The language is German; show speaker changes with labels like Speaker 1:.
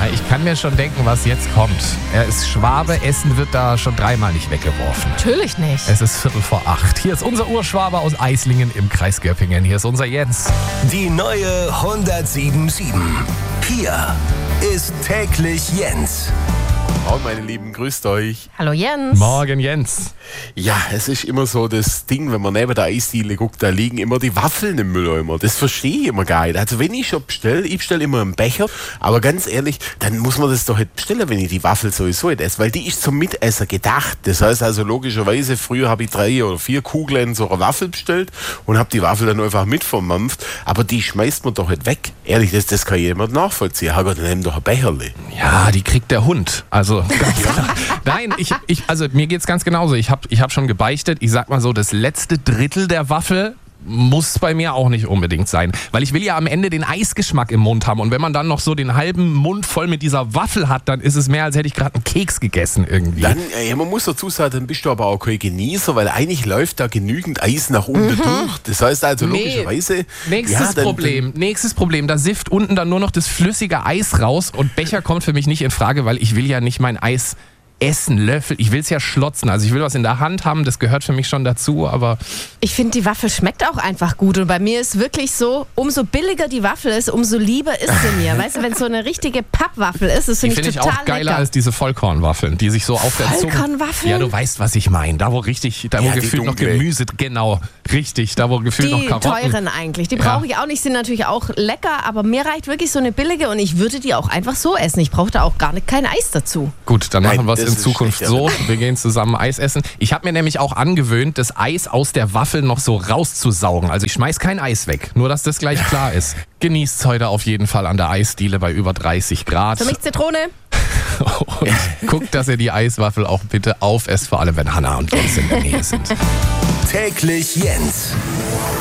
Speaker 1: Ich kann mir schon denken, was jetzt kommt. Er ist Schwabe, Essen wird da schon dreimal nicht weggeworfen.
Speaker 2: Natürlich nicht.
Speaker 1: Es ist 7:45. Hier ist unser Urschwabe aus Eislingen im Kreis Göppingen. Hier ist unser Jens.
Speaker 3: Die neue 107.7. Hier ist täglich Jens.
Speaker 4: Morgen, meine Lieben, grüßt euch.
Speaker 2: Hallo Jens.
Speaker 1: Morgen, Jens.
Speaker 4: Ja, es ist immer so das Ding, wenn man neben der Eisdiele guckt, da liegen immer die Waffeln im Mülleimer. Das verstehe ich immer gar nicht. Also wenn ich schon bestelle, ich bestelle immer einen Becher, aber ganz ehrlich, dann muss man das doch nicht bestellen, wenn ich die Waffel sowieso nicht esse, weil die ist zum Mitessen gedacht. Das heißt also logischerweise, früher habe ich 3 oder 4 Kugeln so eine Waffel bestellt und habe die Waffel dann einfach mit vermampft, aber die schmeißt man doch nicht weg. Ehrlich, das kann jemand nachvollziehen. Herrgott, dann nimm doch ein Becherli.
Speaker 1: Ja, die kriegt der Hund. Also ganz klar. Nein, also mir geht's ganz genauso. Ich hab schon gebeichtet. Ich sag mal so, das letzte Drittel der Waffel muss bei mir auch nicht unbedingt sein. Weil ich will ja am Ende den Eisgeschmack im Mund haben. Und wenn man dann noch so den halben Mund voll mit dieser Waffel hat, dann ist es mehr, als hätte ich gerade einen Keks gegessen irgendwie.
Speaker 4: Dann, man muss dazu sagen, dann bist du aber auch kein Genießer, weil eigentlich läuft da genügend Eis nach unten durch. Das heißt also logischerweise...
Speaker 1: Nächstes Problem, da sifft unten dann nur noch das flüssige Eis raus und Becher kommt für mich nicht in Frage, weil ich will ja nicht mein Eis essen, Löffel, ich will es ja schlotzen. Also ich will was in der Hand haben, das gehört für mich schon dazu, aber...
Speaker 2: Ich finde, die Waffel schmeckt auch einfach gut. Und bei mir ist wirklich so, umso billiger die Waffel ist, umso lieber ist sie mir. Weißt du, wenn es so eine richtige Pappwaffel ist, das finde ich total
Speaker 1: auch geiler
Speaker 2: lecker.
Speaker 1: als diese Vollkornwaffeln, die sich so auf der Zunge...
Speaker 2: Vollkornwaffeln?
Speaker 1: Ja, du weißt, was ich meine. Da wo gefühlt noch Gemüse... Genau, richtig. Da wo gefühlt noch Karotten...
Speaker 2: Die teuren eigentlich. Die brauche ich auch nicht, sind natürlich auch lecker, aber mir reicht wirklich so eine billige und ich würde die auch einfach so essen. Ich brauche da auch gar nicht kein Eis dazu.
Speaker 1: Gut, dann machen wir es in Zukunft
Speaker 4: schlecht,
Speaker 1: so. Wir gehen zusammen Eis essen. Ich habe mir nämlich auch angewöhnt, das Eis aus der Waffel noch so rauszusaugen. Also ich schmeiß kein Eis weg, nur dass das gleich klar ist. Genießt heute auf jeden Fall an der Eisdiele bei über 30 Grad.
Speaker 2: Für mich Zitrone.
Speaker 1: Und guckt, dass ihr die Eiswaffel auch bitte aufesst, vor allem wenn Hannah und Jens in der Nähe sind.
Speaker 3: Täglich Jens.